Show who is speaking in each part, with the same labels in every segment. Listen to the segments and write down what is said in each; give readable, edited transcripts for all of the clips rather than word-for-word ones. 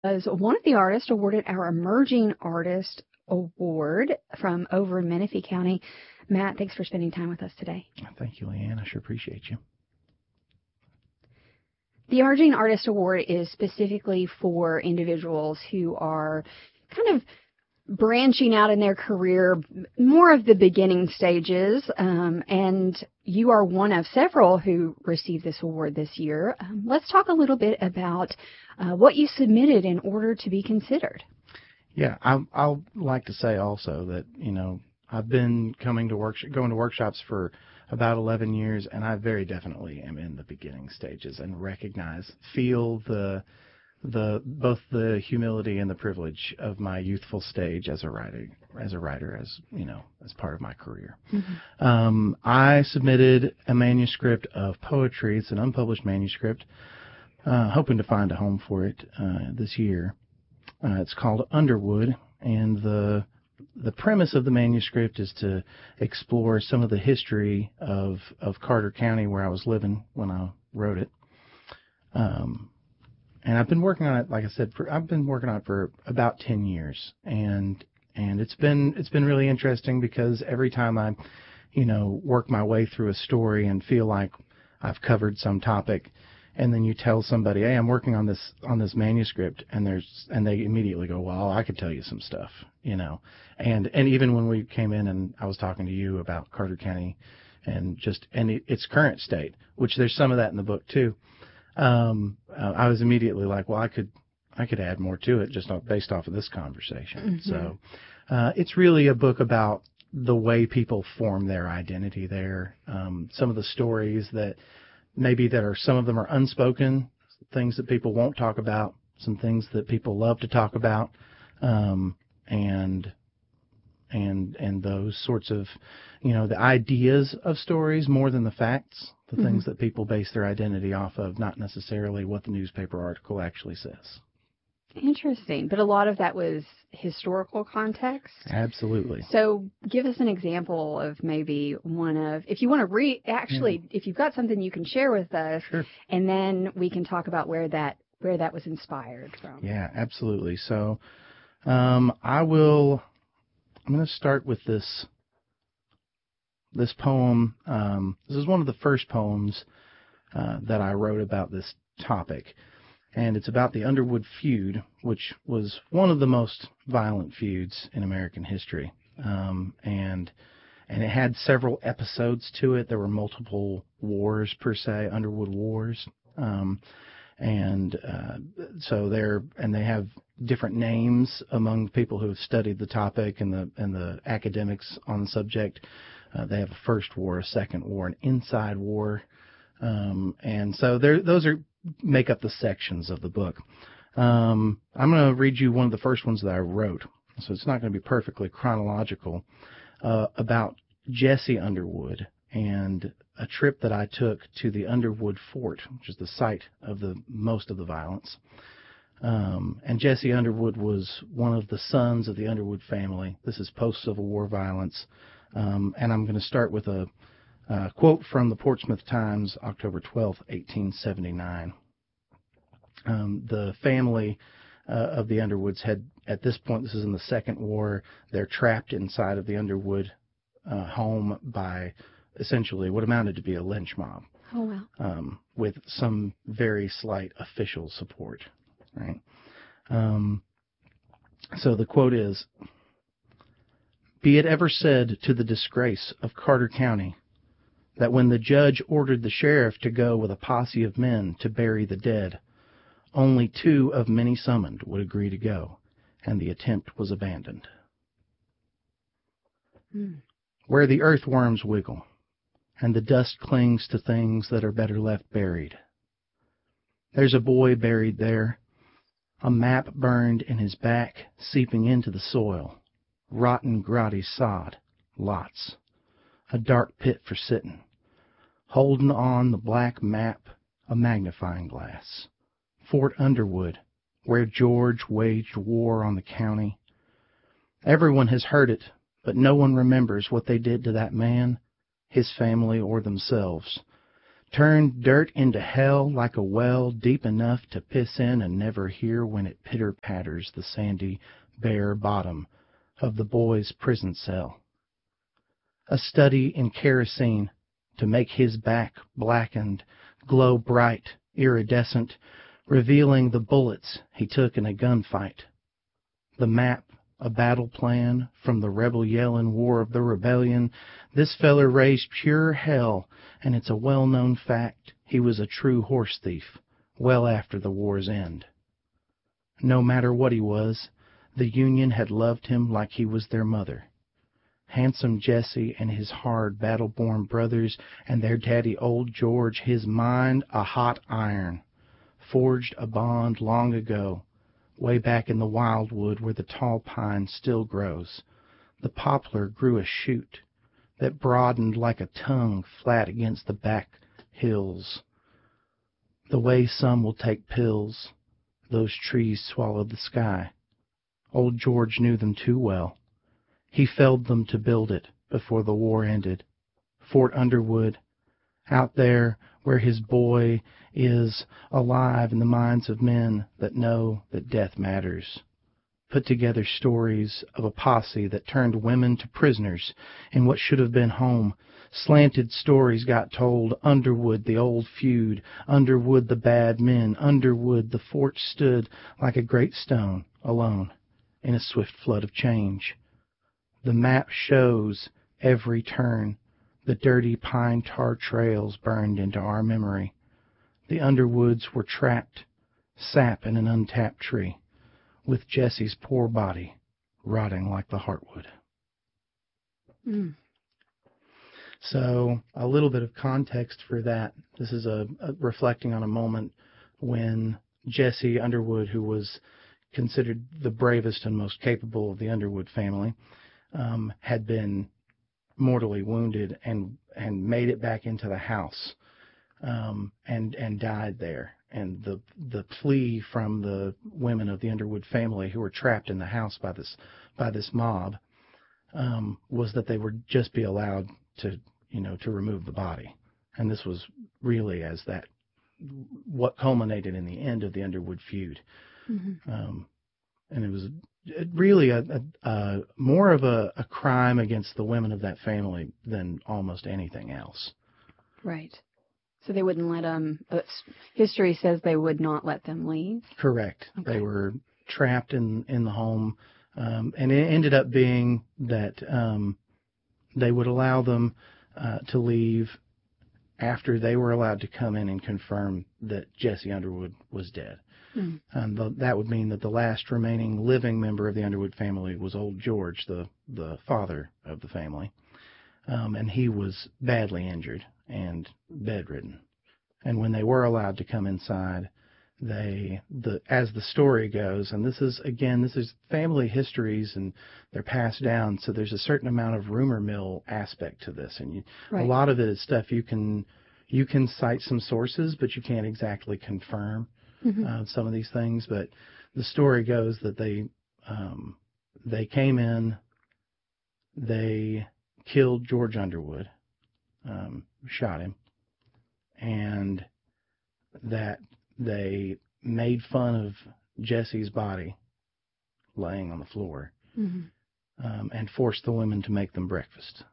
Speaker 1: Was one of the artists awarded our Emerging Artist Award from over in Menifee County. Matt, thanks for spending time with us today.
Speaker 2: Thank you, Leanne. I sure appreciate you.
Speaker 1: The Emerging Artist Award is specifically for individuals who are kind of branching out in their career, more of the beginning stages, and you are one of several who received this award this year. Let's talk a little bit about what you submitted in order to be considered.
Speaker 2: Yeah, I'll like to say also that, I've been going to workshops for about 11 years, and I very definitely am in the beginning stages and feel both the humility and the privilege of my youthful stage as a writer, as part of my career. Mm-hmm. I submitted a manuscript of poetry. It's an unpublished manuscript, hoping to find a home for it this year. It's called Underwood, and the premise of the manuscript is to explore some of the history of Carter County, where I was living when I wrote it. And I've been working on it, like I said, for about 10 years, and it's been really interesting because every time I, work my way through a story and feel like I've covered some topic, and then you tell somebody, hey, I'm working on this manuscript, and they immediately go, well, I could tell you some stuff, and even when we came in and I was talking to you about Carter County and its current state, which there's some of that in the book too. I was immediately like, well, I could add more to it just based off of this conversation. Mm-hmm. So it's really a book about the way people form their identity there. Some of the stories that some of them are unspoken, things that people won't talk about, some things that people love to talk about, and those sorts of, the ideas of stories more than the facts, the mm-hmm. things that people base their identity off of, not necessarily what the newspaper article actually says.
Speaker 1: Interesting. But a lot of that was historical context?
Speaker 2: Absolutely.
Speaker 1: So give us an example of maybe if you want to if you've got something you can share with us,
Speaker 2: sure.
Speaker 1: And then we can talk about where that was inspired from.
Speaker 2: Yeah, absolutely. So I'm going to start with this poem. This is one of the first poems that I wrote about this topic, and it's about the Underwood feud, which was one of the most violent feuds in American history, and it had several episodes to it. There were multiple wars per se, Underwood Wars, so they have different names among people who have studied the topic and the academics on the subject. They have a first war, a second war, an inside war, and so those make up the sections of the book. I'm going to read you one of the first ones that I wrote, so it's not going to be perfectly chronological, about Jesse Underwood and a trip that I took to the Underwood Fort, which is the site of most of the violence. And Jesse Underwood was one of the sons of the Underwood family. This is post-Civil War violence. And I'm going to start with a quote from the Portsmouth Times, October 12, 1879. The family of the Underwoods had, at this point, this is in the Second War, they're trapped inside of the Underwood home by essentially what amounted to be a lynch mob.
Speaker 1: Oh, wow.
Speaker 2: With some very slight official support. Right. So the quote is, "Be it ever said to the disgrace of Carter County that when the judge ordered the sheriff to go with a posse of men to bury the dead, only 2 of many summoned would agree to go, and the attempt was abandoned." Where the earthworms wiggle, and the dust clings to things that are better left buried, there's a boy buried there, a map burned in his back, seeping into the soil, rotten grotty sod, lots, a dark pit for sittin', holdin' on the black map, a magnifying glass, Fort Underwood, where George waged war on the county. Everyone has heard it, but no one remembers what they did to that man, his family, or themselves. Turned dirt into hell like a well deep enough to piss in and never hear when it pitter-patters the sandy, bare bottom of the boy's prison cell. A study in kerosene to make his back blackened, glow bright, iridescent, revealing the bullets he took in a gunfight. The map, a battle plan from the rebel yellin' War of the Rebellion. This feller raised pure hell, and it's a well-known fact he was a true horse thief well after the war's end. No matter what he was, the Union had loved him like he was their mother. Handsome Jesse and his hard, battle-born brothers and their daddy Old George, his mind a hot iron, forged a bond long ago, way back in the wildwood where the tall pine still grows. The poplar grew a shoot that broadened like a tongue flat against the back hills. The way some will take pills, those trees swallowed the sky. Old George knew them too well. He felled them to build it before the war ended. Fort Underwood, out there where his boy is alive in the minds of men that know that death matters. Put together stories of a posse that turned women to prisoners in what should have been home. Slanted stories got told. Underwood, the old feud. Underwood, the bad men. Underwood, the fort stood like a great stone, alone, in a swift flood of change. The map shows every turn. The dirty pine tar trails burned into our memory. The Underwoods were trapped, sap in an untapped tree, with Jesse's poor body rotting like the heartwood.
Speaker 1: Mm.
Speaker 2: So a little bit of context for that. This is a reflecting on a moment when Jesse Underwood, who was considered the bravest and most capable of the Underwood family, had been mortally wounded and made it back into the house, and died there. And the plea from the women of the Underwood family who were trapped in the house by this mob was that they would just be allowed to remove the body. And this was really what culminated in the end of the Underwood feud. Mm-hmm. And it was really more of a crime against the women of that family than almost anything else.
Speaker 1: Right. So they wouldn't let them. History says they would not let them leave.
Speaker 2: Correct.
Speaker 1: Okay.
Speaker 2: They were trapped in the home, and it ended up being that they would allow them to leave after they were allowed to come in and confirm that Jesse Underwood was dead. Mm. And that would mean that the last remaining living member of the Underwood family was Old George, the father of the family. And he was badly injured and bedridden. And when they were allowed to come inside, as the story goes, and this is family histories and they're passed down, so there's a certain amount of rumor mill aspect to this, and right. A lot of it is stuff you can cite some sources, but you can't exactly confirm some of these things. But the story goes that they came in, they killed George Underwood, shot him, and that they made fun of Jesse's body laying on the floor, and forced the women to make them breakfast.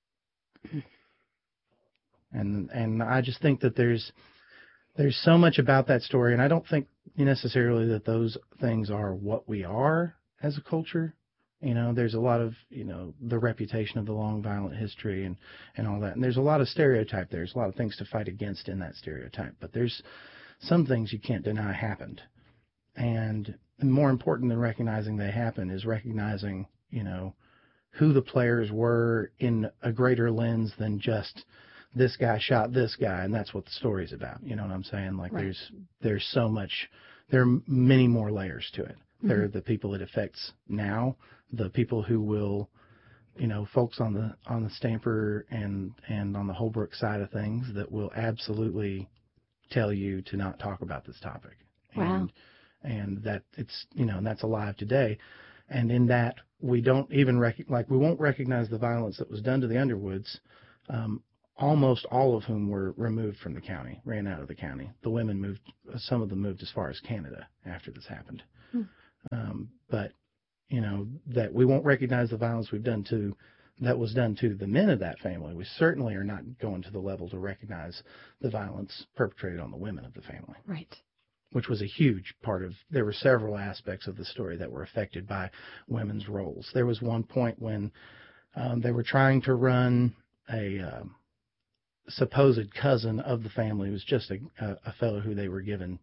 Speaker 2: And I just think that there's so much about that story, and I don't think necessarily that those things are what we are as a culture. There's a lot of, the reputation of the long violent history and all that. And there's a lot of stereotype there. There's a lot of things to fight against in that stereotype. But there's some things you can't deny happened. And more important than recognizing they happened is recognizing, who the players were in a greater lens than just this guy shot this guy, and that's what the story's about. You know what I'm saying? Like, right. There's so much, there are many more layers to it. Mm-hmm. There are the people it affects now, the people who will, folks on the Stamper and on the Holbrook side of things that will absolutely tell you to not talk about this topic.
Speaker 1: Wow.
Speaker 2: And that it's, that's alive today. And in that, we don't even we won't recognize the violence that was done to the Underwoods, almost all of whom were removed from the county, ran out of the county. The women moved, some of them moved as far as Canada after this happened. But, that we won't recognize the violence that was done to the men of that family. We certainly are not going to the level to recognize the violence perpetrated on the women of the family.
Speaker 1: Right.
Speaker 2: Which was a huge part of, there were several aspects of the story that were affected by women's roles. There was one point when they were trying to run a supposed cousin of the family. It was just a fellow who they were given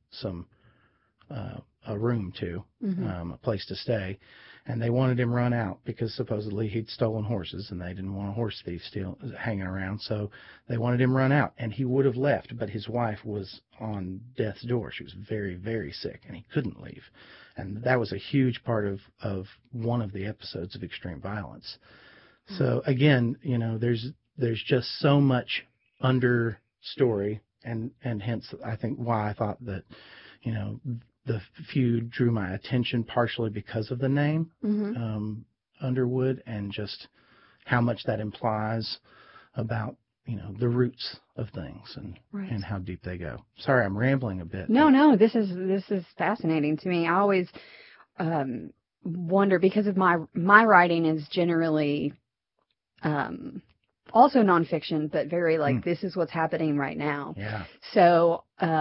Speaker 2: a room to, a place to stay, and they wanted him run out because supposedly he'd stolen horses, and they didn't want a horse thief hanging around, so they wanted him run out, and he would have left, but his wife was on death's door. She was very, very sick, and he couldn't leave, and that was a huge part of one of the episodes of extreme violence. So again, there's just so much understory, and hence I think why I thought that, the feud drew my attention partially because of the name, Underwood, and just how much that implies about, the roots of things and how deep they go. Sorry, I'm rambling a bit.
Speaker 1: No, this is fascinating to me. I always wonder, because of my writing is generally also nonfiction, but very this is what's happening right now.
Speaker 2: Yeah.
Speaker 1: So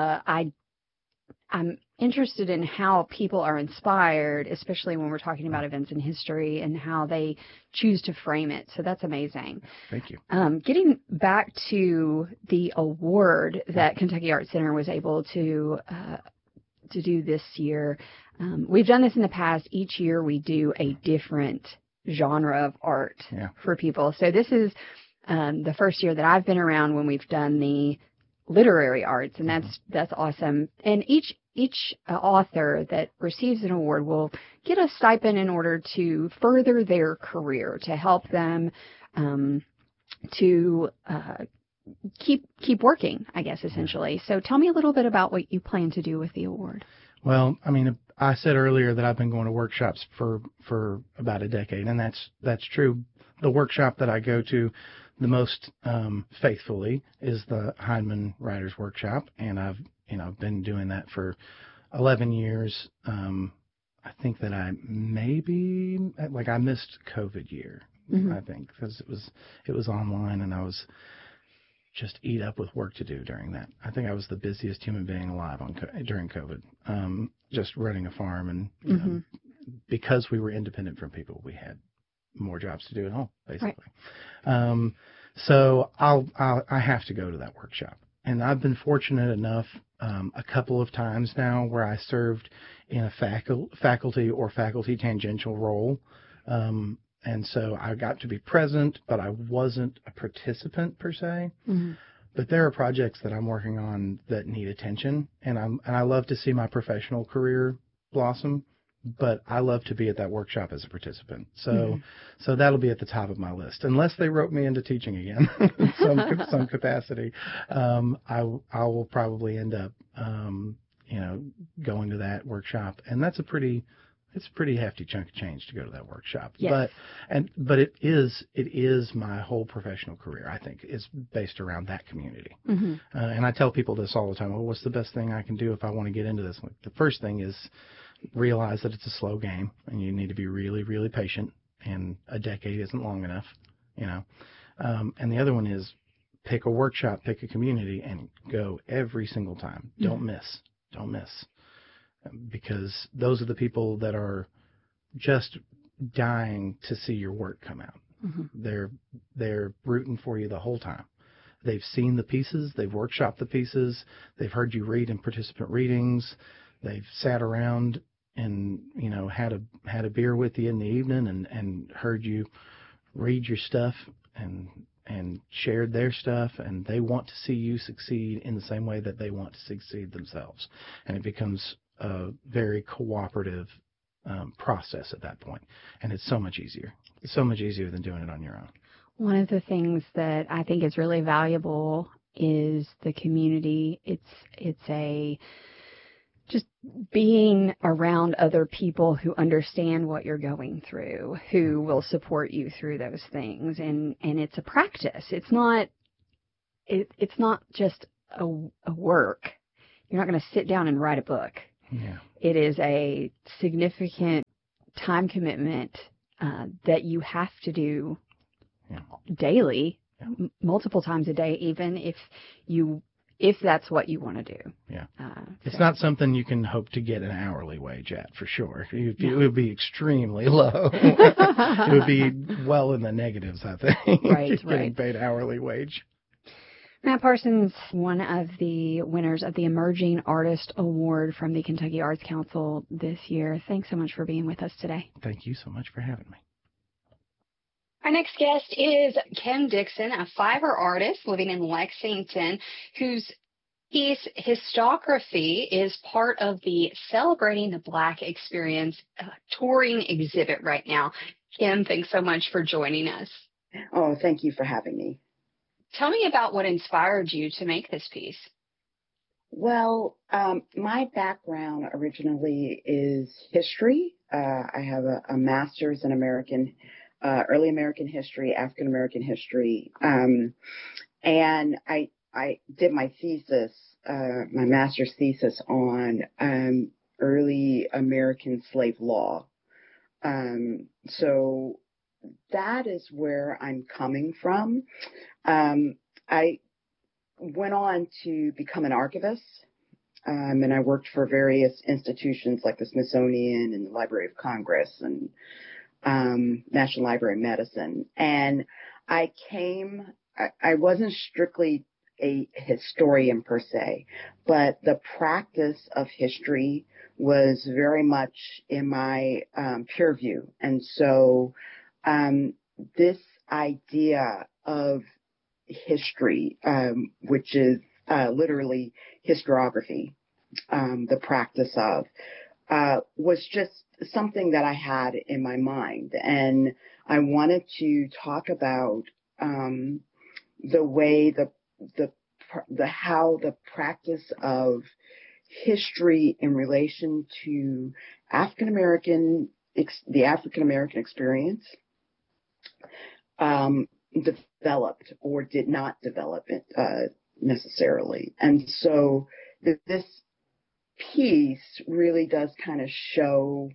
Speaker 1: I'm interested in how people are inspired, especially when we're talking about events in history and how they choose to frame it. So that's amazing.
Speaker 2: Thank you.
Speaker 1: Getting back to the award that Kentucky Art Center was able to do this year, we've done this in the past. Each year we do a different genre of art for people. So this is the first year that I've been around when we've done the literary arts, and that's awesome. And each author that receives an award will get a stipend in order to further their career, to help them to keep working, I guess, essentially. So tell me a little bit about what you plan to do with the award.
Speaker 2: Well, I said earlier that I've been going to workshops for about a decade, and that's true. The workshop that I go to the most faithfully is the Heinemann Writers Workshop, and I've been doing that for 11 years. I think that I missed COVID year, I think, because it was online, and I was just eat up with work to do during that. I think I was the busiest human being alive during COVID, just running a farm, and because we were independent from people, we had more jobs to do at home, basically. Right. So I have to go to that workshop. And I've been fortunate enough a couple of times now where I served in a faculty or faculty tangential role. And so I got to be present, but I wasn't a participant per se. But there are projects that I'm working on that need attention, and I love to see my professional career blossom. But I love to be at that workshop as a participant. So that'll be at the top of my list. Unless they wrote me into teaching again in some capacity, I will probably end up, going to that workshop. And it's a pretty hefty chunk of change to go to that workshop.
Speaker 1: Yes.
Speaker 2: But it is my whole professional career, I think, is based around that community. And I tell people this all the time. Well, what's the best thing I can do if I want to get into this? The first thing is realize that it's a slow game, and you need to be really, really patient, and a decade isn't long enough, and the other one is pick a workshop, pick a community, and go every single time. Don't miss, because those are the people that are just dying to see your work come out. They're rooting for you the whole time. They've seen the pieces, they've workshopped the pieces, they've heard you read in participant readings, they've sat around and had a beer with you in the evening and heard you read your stuff and shared their stuff, and they want to see you succeed in the same way that they want to succeed themselves, and it becomes a very cooperative process at that point, and it's so much easier. It's so much easier than doing it on your own.
Speaker 1: One of the things that I think is really valuable is the community. It's just being around other people who understand what you're going through, who will support you through those things. And it's a practice. It's not it's not just a work. You're not going to sit down and write a book.
Speaker 2: Yeah.
Speaker 1: It is a significant time commitment that you have to do daily, multiple times a day, even if that's what you want to do.
Speaker 2: Yeah. It's not something you can hope to get an hourly wage at, for sure. It would be extremely low. It would be well in the negatives, I think, getting paid hourly wage.
Speaker 1: Matt Parsons, one of the winners of the Emerging Artist Award from the Kentucky Arts Council this year. Thanks so much for being with us today.
Speaker 2: Thank you so much for having me.
Speaker 1: Our next guest is Kim Dixon, a fiber artist living in Lexington, whose piece Histography is part of the Celebrating the Black Experience touring exhibit right now. Kim, thanks so much for joining us.
Speaker 3: Oh, thank you for having me.
Speaker 1: Tell me about what inspired you to make this piece.
Speaker 3: Well, my background originally is history. I have a master's in early American history, African American history, and I did my thesis, my master's thesis on early American slave law. So that is where I'm coming from. I went on to become an archivist, and I worked for various institutions like the Smithsonian and the Library of Congress and National Library of Medicine. And I wasn't strictly a historian per se, but the practice of history was very much in my purview. And so this idea of history, which is literally historiography, the practice of, was just something that I had in my mind. And I wanted to talk about the way how the practice of history in relation to the African American experience developed or did not develop it necessarily. And so this piece really does kind of show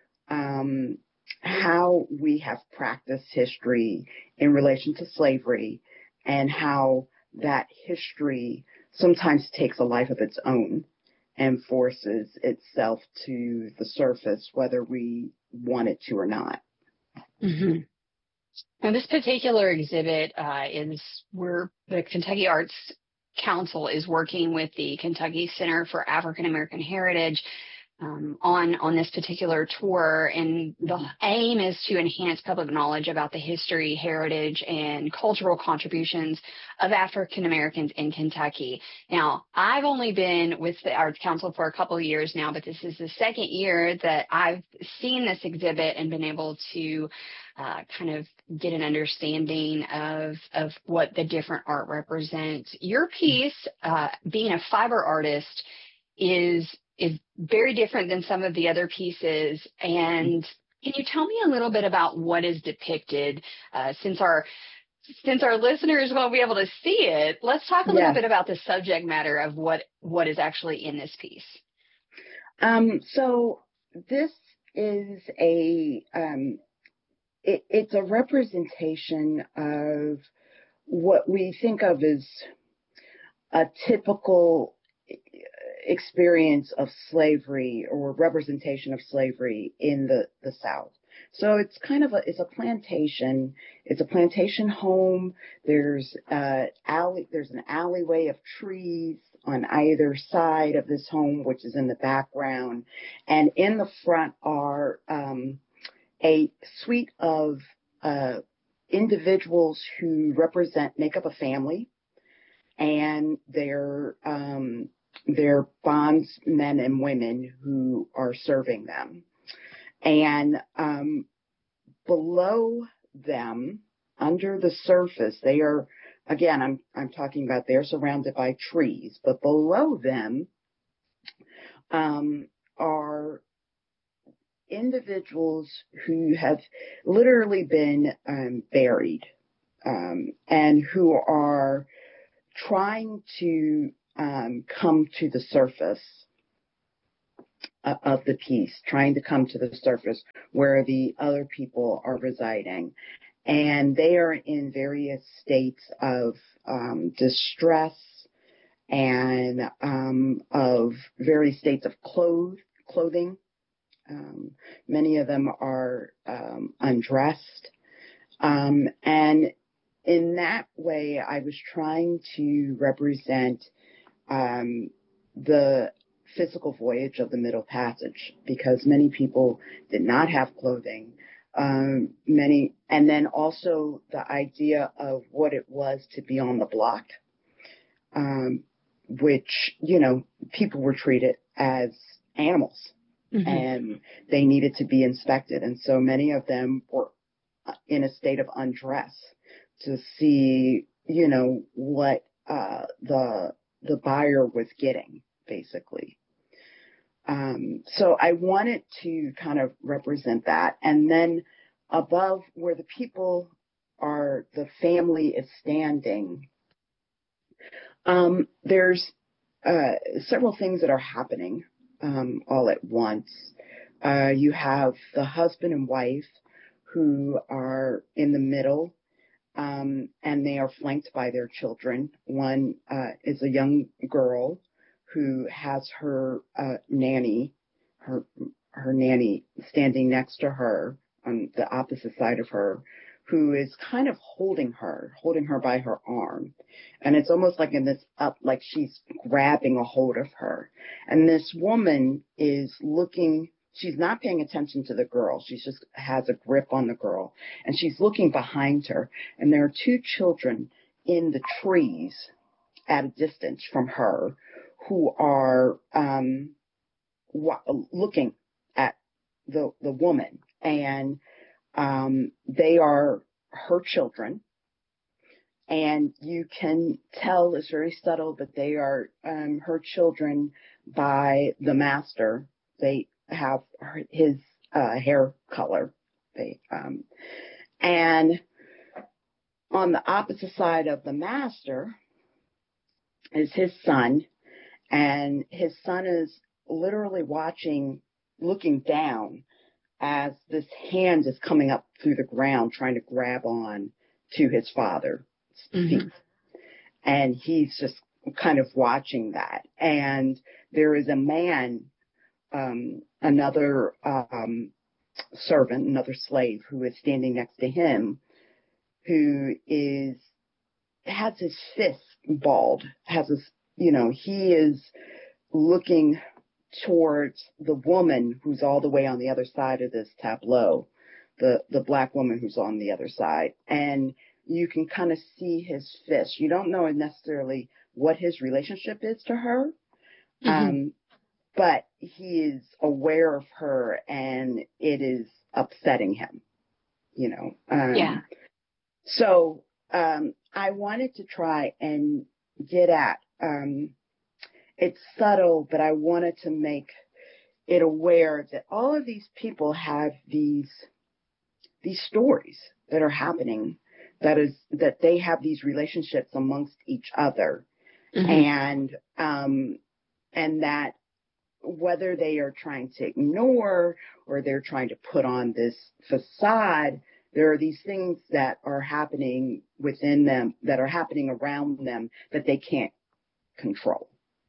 Speaker 3: how we have practiced history in relation to slavery and how that history sometimes takes a life of its own and forces itself to the surface, whether we want it to or not.
Speaker 1: Mm-hmm. Now, this particular exhibit is where the Kentucky Arts Council is working with the Kentucky Center for African American Heritage on this particular tour, and the aim is to enhance public knowledge about the history, heritage, and cultural contributions of African Americans in Kentucky. Now, I've only been with the Arts Council for a couple of years now, but this is the second year that I've seen this exhibit and been able to kind of get an understanding of what the different art represents. Your piece, being a fiber artist, is very different than some of the other pieces. And can you tell me a little bit about what is depicted? Since our listeners won't be able to see it, let's talk a little bit about the subject matter of what is actually in this piece.
Speaker 3: So this is it's a representation of what we think of as a typical experience of slavery or representation of slavery in the South. So it's kind of it's a plantation. It's a plantation home. There's an alleyway of trees on either side of this home, which is in the background. And in the front are a suite of individuals who make up a family, and they're bondsmen and women who are serving them. And below them, under the surface, they are, again, I'm talking about they're surrounded by trees, but below them are individuals who have literally been buried, and who are trying to come to the surface of the piece, trying to come to the surface where the other people are residing. And they are in various states of distress and of various states of clothing. Many of them are undressed. And in that way, I was trying to represent the physical voyage of the Middle Passage, because many people did not have clothing. And then also the idea of what it was to be on the block, which, people were treated as animals. Mm-hmm. And they needed to be inspected. And so many of them were in a state of undress to see, what the buyer was getting, basically. So I wanted to kind of represent that. And then above where the people are, the family is standing, there's several things that are happening all at once. You have the husband and wife who are in the middle, and they are flanked by their children. One is a young girl who has her nanny, her nanny standing next to her on the opposite side of her, who is kind of holding her by her arm. And it's almost like like she's grabbing a hold of her. And this woman is looking, she's not paying attention to the girl. She just has a grip on the girl. And she's looking behind her. And there are two children in the trees at a distance from her who are looking at the woman. And they are her children, and you can tell it's very subtle that they are her children by the master. They have his hair color. And on the opposite side of the master is his son, and his son is literally looking down as this hand is coming up through the ground, trying to grab on to his father's feet. Mm-hmm. And he's just kind of watching that. And there is a man, another servant, another slave, who is standing next to him, who has his fist balled, he is looking towards the woman who's all the way on the other side of this tableau, the black woman who's on the other side. And you can kind of see his fist. You don't know necessarily what his relationship is to her, mm-hmm. But he is aware of her, and it is upsetting him,
Speaker 1: Yeah.
Speaker 3: So I wanted to try and get at it's subtle, but I wanted to make it aware that all of these people have these stories that are happening, that they have these relationships amongst each other, mm-hmm. and that whether they are trying to ignore or they're trying to put on this facade, there are these things that are happening within them, that are happening around them, that they can't control.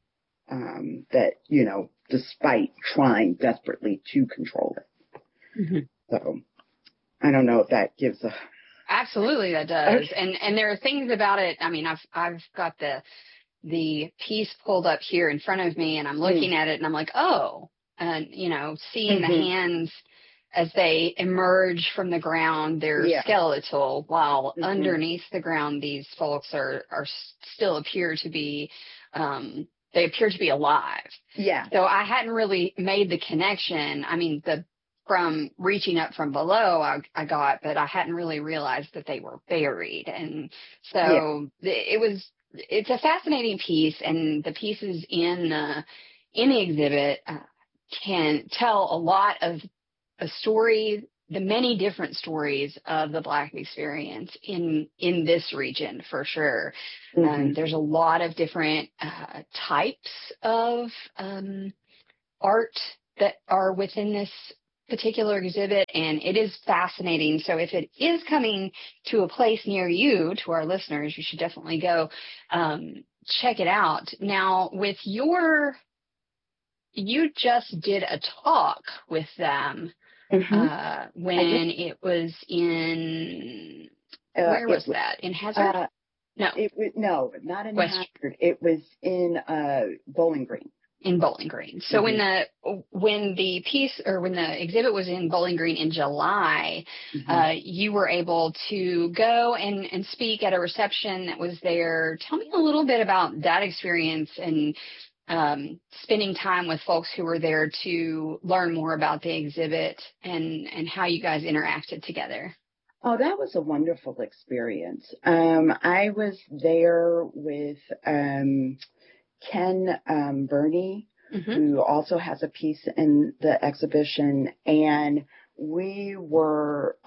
Speaker 3: That, despite trying desperately to control it. Mm-hmm. So I don't know if that gives a...
Speaker 1: Absolutely, that does. Okay. And there are things about it. I mean, I've got the piece pulled up here in front of me, and I'm looking at it, and I'm like, oh, and, seeing mm-hmm. the hands as they emerge from the ground, they're skeletal, while mm-hmm. underneath the ground, these folks are still appear to be, they appear to be alive.
Speaker 3: Yeah.
Speaker 1: So I hadn't really made the connection. I mean, from reaching up from below, I got, but I hadn't really realized that they were buried. And so it's a fascinating piece, and the pieces in the exhibit can tell a lot of a story the many different stories of the Black experience in this region, for sure.
Speaker 3: Mm-hmm.
Speaker 1: There's a lot of different types of art that are within this particular exhibit, and it is fascinating. So if it is coming to a place near you, to our listeners, you should definitely go check it out. Now, you just did a talk with them when it was in, where was that? In Hazard?
Speaker 3: No, not in
Speaker 1: West.
Speaker 3: Hazard. It was in Bowling Green.
Speaker 1: In Bowling Green. So when the exhibit was in Bowling Green in July, you were able to go and speak at a reception that was there. Tell me a little bit about that experience and spending time with folks who were there to learn more about the exhibit and how you guys interacted together.
Speaker 3: Oh, that was a wonderful experience. I was there with Ken Burney, who also has a piece in the exhibition, and we were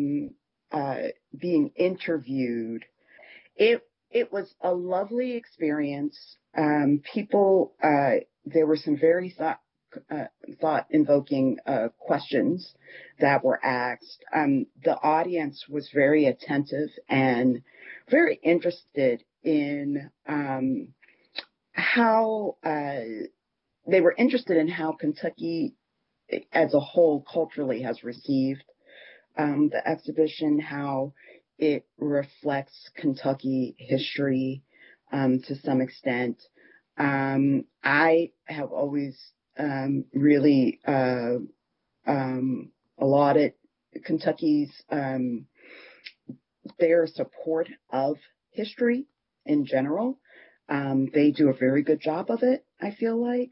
Speaker 3: being interviewed. It was a lovely experience. People, there were some very thought-invoking questions that were asked. The audience was very attentive and very interested in how they were interested in how Kentucky as a whole culturally has received the exhibition, how it reflects Kentucky history to some extent. I have always really lauded Kentucky's their support of history in general. They do a very good job of it, I feel like.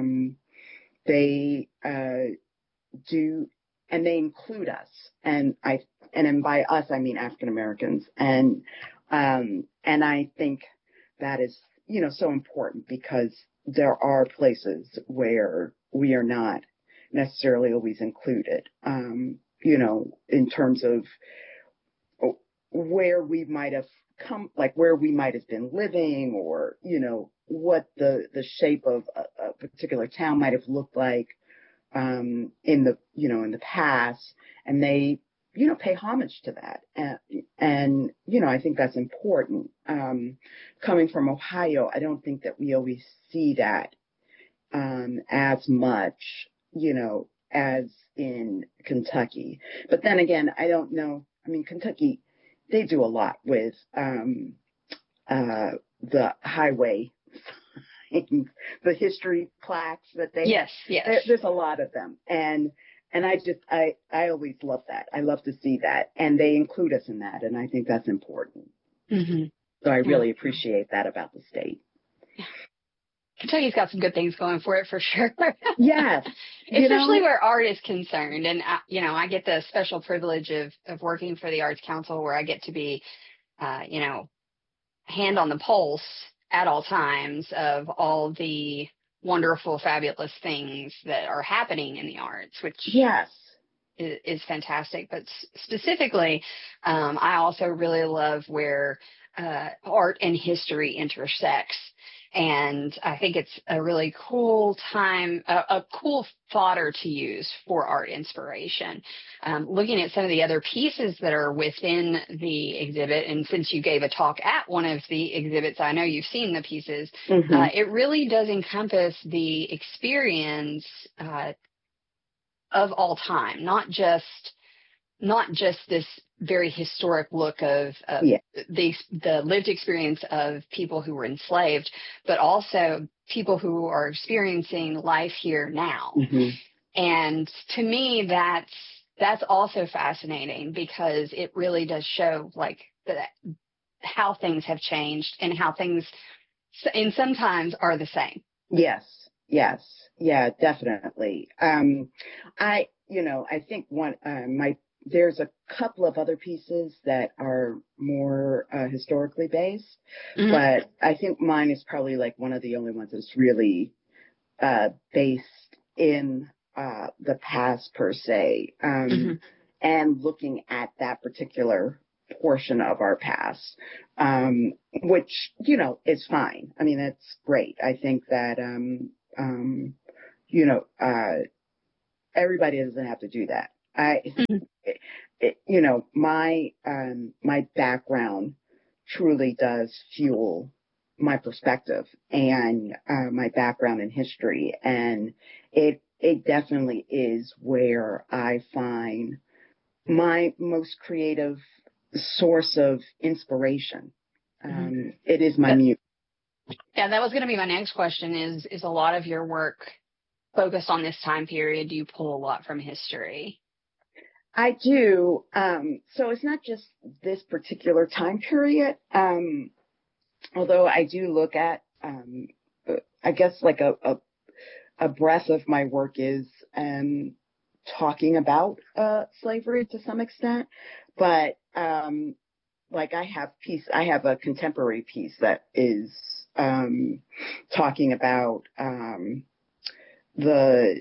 Speaker 3: They do, and they include us, and by us I mean African Americans, and I think that is, so important, because there are places where we are not necessarily always included, in terms of where we might have come, like where we might have been living, or, what the shape of a particular town might have looked like in the past, and they pay homage to that, and I think that's important. Coming from Ohio, I don't think that we always see that as much, as in Kentucky. But then again, I don't know. I mean, Kentucky, they do a lot with the highway signs, the history plaques that they
Speaker 1: yes.
Speaker 3: There's a lot of them, and I always love that. I love to see that, and they include us in that, and I think that's important. So I really appreciate that about the state.
Speaker 1: Kentucky's got some good things going for it, for sure.
Speaker 3: Yes.
Speaker 1: Especially where art is concerned. And, I get the special privilege of working for the Arts Council, where I get to be, hand on the pulse at all times of all the wonderful, fabulous things that are happening in the arts, which is fantastic. But specifically, I also really love where art and history intersects. And I think it's a really cool time, a cool fodder to use for art inspiration. Looking at some of the other pieces that are within the exhibit, and since you gave a talk at one of the exhibits, I know you've seen the pieces, it really does encompass the experience of all time, not just this very historic look of the lived experience of people who were enslaved, but also people who are experiencing life here now. And to me, that's also fascinating, because it really does show how things have changed and how things and sometimes are the same. Yes,
Speaker 3: yeah, definitely. I think there's a couple of other pieces that are more historically based, but I think mine is probably one of the only ones that's really based in the past per se. and looking at that particular portion of our past, which, is fine. I mean, that's great. I think that, everybody doesn't have to do that. My background truly does fuel my perspective and my background in history, and it definitely is where I find my most creative source of inspiration. It is my music.
Speaker 1: Yeah, that was going to be my next question. Is a lot of your work focused on this time period? Do you pull a lot from history?
Speaker 3: I do. So it's not just this particular time period. Although I do look at, I guess like a breadth of my work is talking about slavery to some extent, but like I have a contemporary piece that is talking about the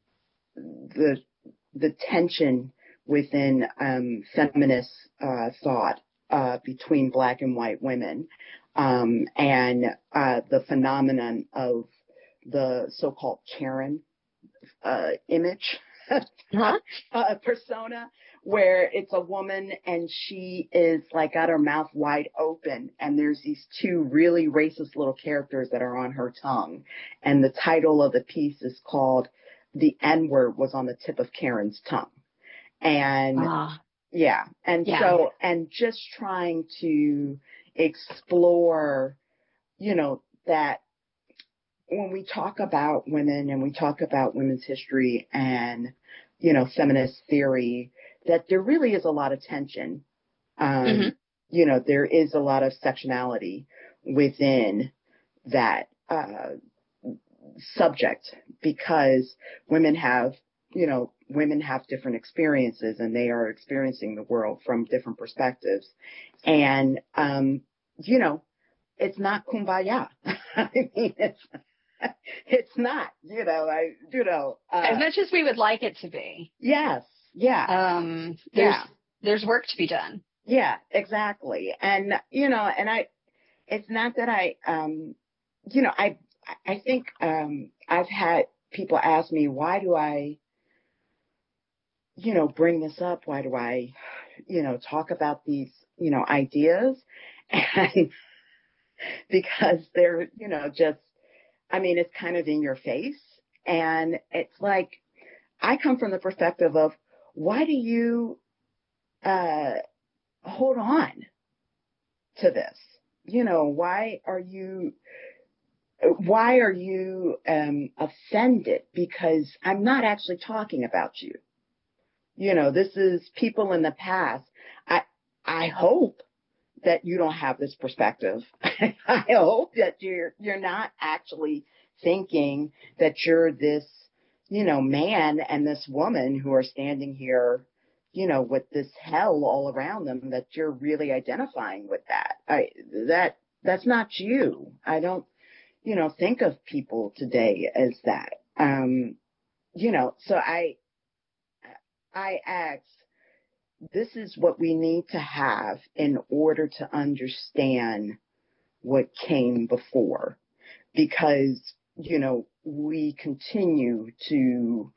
Speaker 3: tension within feminist thought between Black and white women, and the phenomenon of the so-called Karen image, persona, where it's a woman and she is like got her mouth wide open, and there's these two really racist little characters that are on her tongue. And the title of the piece is called "The N-Word Was on the Tip of Karen's Tongue." And so, and just trying to explore, that when we talk about women and we talk about women's history and, feminist theory, that there really is a lot of tension. There is a lot of sectionality within that subject, because women have different experiences, and they are experiencing the world from different perspectives. And, it's not kumbaya. I mean, it's not,
Speaker 1: as much as we would like it to be.
Speaker 3: Yes. Yeah.
Speaker 1: There's work to be done.
Speaker 3: Yeah, exactly. And, it's not that I think, I've had people ask me, why do I, bring this up? Why do I, talk about these, ideas? And because they're, it's kind of in your face. And it's like, I come from the perspective of, why do you hold on to this? Why are you offended? Because I'm not actually talking about you. This is people in the past. I hope that you don't have this perspective. I hope that you're not actually thinking that you're this, man and this woman who are standing here, with this hell all around them, that you're really identifying with that. That's not you. I don't, think of people today as that. So I ask, this is what we need to have in order to understand what came before, because, we continue to,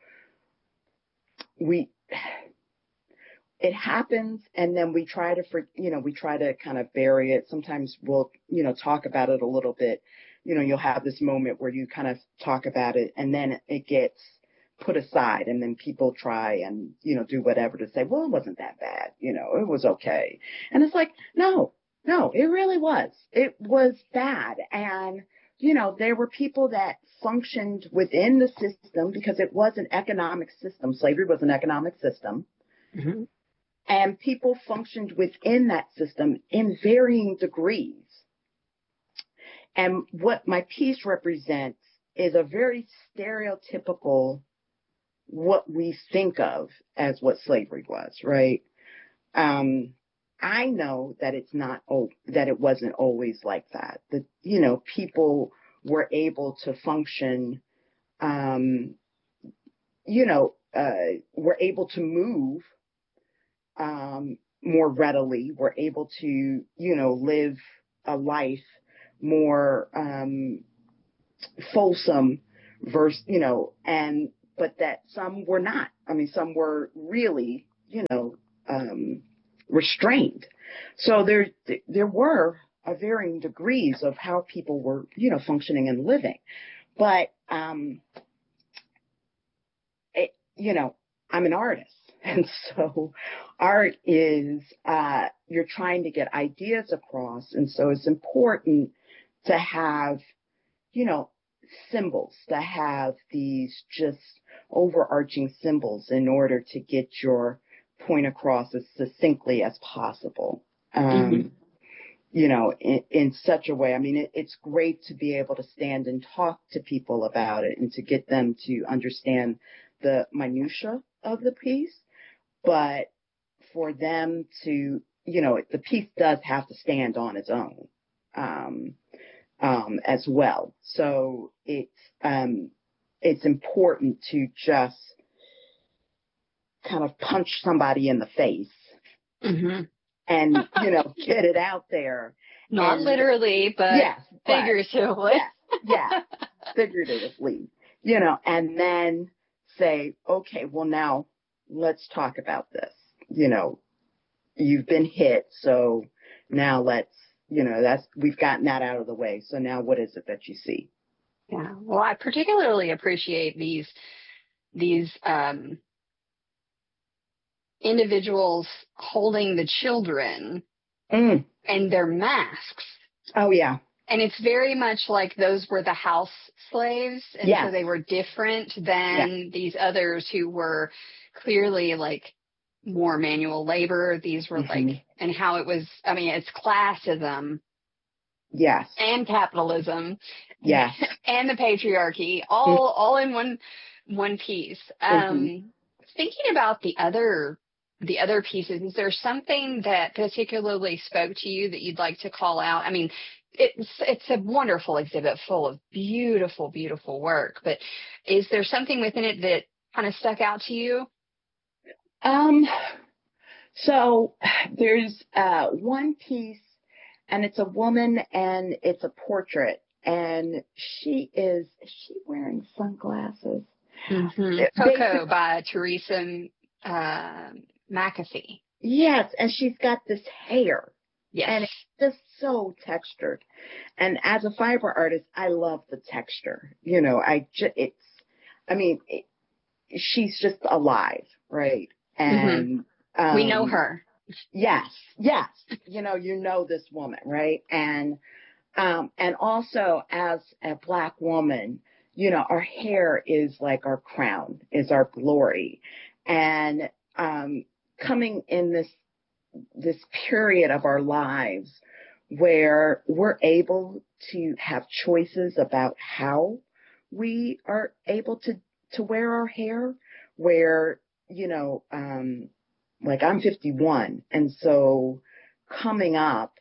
Speaker 3: it happens, and then we try to kind of bury it. Sometimes we'll, talk about it a little bit. You'll have this moment where you kind of talk about it, and then it gets put aside, and then people try and, do whatever to say, well, it wasn't that bad. It was okay. And it's like, no, it really was. It was bad. And, there were people that functioned within the system, because it was an economic system. Slavery was an economic system. Mm-hmm. And people functioned within that system in varying degrees. And what my piece represents is a very stereotypical, what we think of as what slavery was, right? I know that that it wasn't always like that. That, people were able to function, were able to move more readily. We're able to, live a life more fulsome versus, but that some were not. I mean, some were really, restrained. So there were varying degrees of how people were, functioning and living. But, I'm an artist. And so art is, you're trying to get ideas across. And so it's important to have, symbols, to have these just overarching symbols in order to get your point across as succinctly as possible. In such a way. I mean, it's great to be able to stand and talk to people about it and to get them to understand the minutia of the piece. But for them to, the piece does have to stand on its own, as well. So it's important to just kind of punch somebody in the face and, get it out there.
Speaker 1: Not literally, but
Speaker 3: yes,
Speaker 1: figuratively.
Speaker 3: Yeah, figuratively, and then say, okay, well, now let's talk about this. You've been hit, so now let's, we've gotten that out of the way. So now what is it that you see?
Speaker 1: Yeah. Well, I particularly appreciate these individuals holding the children and their masks.
Speaker 3: Oh, yeah.
Speaker 1: And it's very much like those were the house slaves. And so they were different than these others who were clearly like more manual labor. These were like, and how it was, I mean, it's classism.
Speaker 3: Yes.
Speaker 1: And capitalism.
Speaker 3: Yes.
Speaker 1: And the patriarchy, all in one piece. Thinking about the other pieces, is there something that particularly spoke to you that you'd like to call out? I mean, it's a wonderful exhibit full of beautiful, beautiful work, but is there something within it that kind of stuck out to you?
Speaker 3: So there's one piece, and it's a woman, and it's a portrait, and she wearing sunglasses?
Speaker 1: Coco by Teresa McAfee.
Speaker 3: Yes, and she's got this hair.
Speaker 1: Yes.
Speaker 3: And it's just so textured. And as a fiber artist, I love the texture. She's just alive, right? And
Speaker 1: we know her.
Speaker 3: Yes. You know this woman, right? And also as a Black woman, our hair is like our crown, is our glory. And coming in this period of our lives where we're able to have choices about how we are able to wear our hair, where, like I'm 51. And so coming up,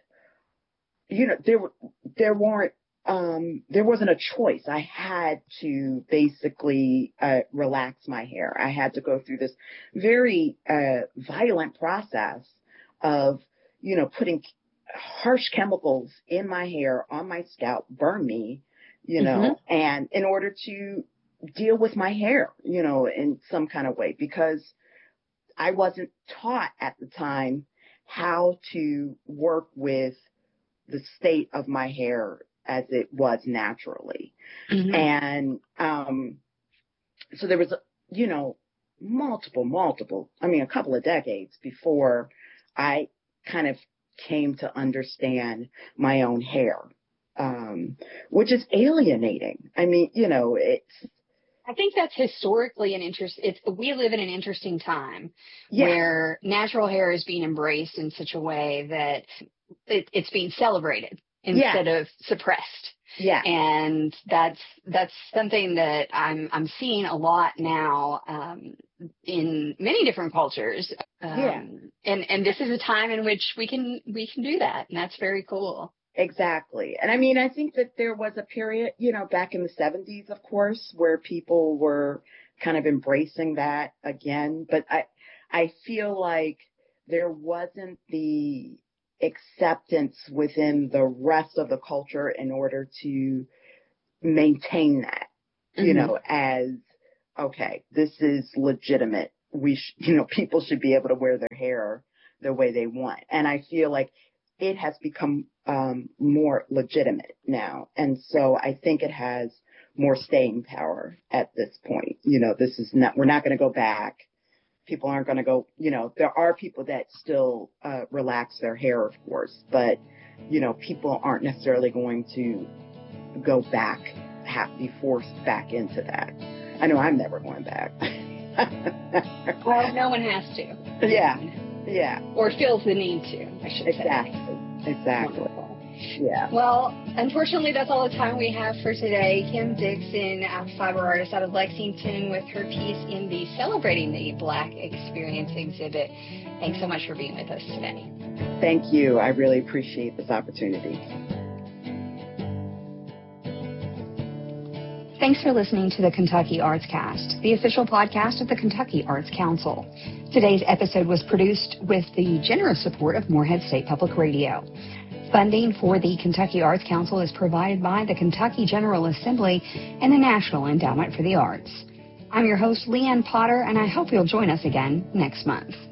Speaker 3: there wasn't a choice. I had to basically relax my hair. I had to go through this very violent process of, putting harsh chemicals in my hair, on my scalp, burn me, and in order to deal with my hair, in some kind of way, because I wasn't taught at the time how to work with the state of my hair as it was naturally. And so there was, multiple, a couple of decades before I kind of came to understand my own hair, which is alienating. I think
Speaker 1: that's historically we live in an interesting time where natural hair is being embraced in such a way that it's being celebrated instead of suppressed.
Speaker 3: Yeah.
Speaker 1: And that's something that I'm seeing a lot now, in many different cultures. And this is a time in which we can do that. And that's very cool.
Speaker 3: Exactly. And I think that there was a period, back in the 70s, of course, where people were kind of embracing that again. But I feel like there wasn't the acceptance within the rest of the culture in order to maintain that, you know, as, okay, this is legitimate. People should be able to wear their hair the way they want. And I feel like it has become more legitimate now. And so I think it has more staying power at this point. You know, we're not going to go back. People aren't going to go, you know, there are people that still relax their hair, of course, but, you know, people aren't necessarily going to go back, be forced back into that. I know I'm never going back.
Speaker 1: Well, no one has to.
Speaker 3: Yeah.
Speaker 1: Or feels the need to, I should
Speaker 3: say. Exactly.
Speaker 1: Wonderful.
Speaker 3: Yeah.
Speaker 1: Well, unfortunately, that's all the time we have for today. Kim Dixon, fiber artist out of Lexington, with her piece in the Celebrating the Black Experience exhibit. Thanks so much for being with us today.
Speaker 3: Thank you. I really appreciate this opportunity.
Speaker 1: Thanks for listening to the Kentucky Arts Cast, the official podcast of the Kentucky Arts Council. Today's episode was produced with the generous support of Morehead State Public Radio. Funding for the Kentucky Arts Council is provided by the Kentucky General Assembly and the National Endowment for the Arts. I'm your host, Leanne Potter, and I hope you'll join us again next month.